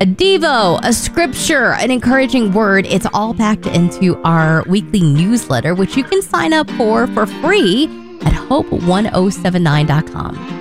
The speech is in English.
a devo, a scripture, an encouraging word. It's all packed into our weekly newsletter, which you can sign up for free at hope1079.com.